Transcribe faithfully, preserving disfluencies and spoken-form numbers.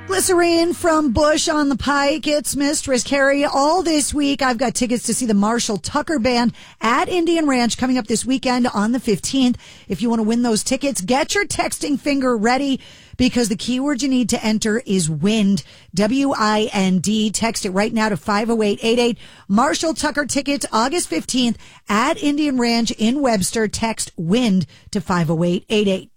Glycerine from Bush on the Pike. It's Mistress Carrie. All this week, I've got tickets to see the Marshall Tucker Band at Indian Ranch coming up this weekend on the fifteenth. If you want to win those tickets, get your texting finger ready because the keyword you need to enter is WIND. W I N D. Text it right now to five oh eight eight eight. Marshall Tucker tickets August fifteenth at Indian Ranch in Webster. Text WIND to five oh eight eight eight.